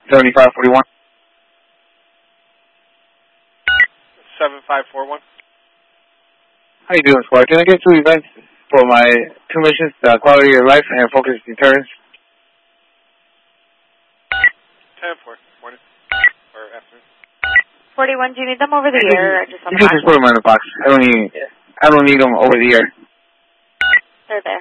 7541. 7541. How you doing, Squad? Can I get 2 events for my 2 missions, Quality of Life and Focus Deterrence? 10-4, morning, or afternoon. 41, do you need them over the air or just on the box? You can just put them in the box. I don't need them over the air. They're there.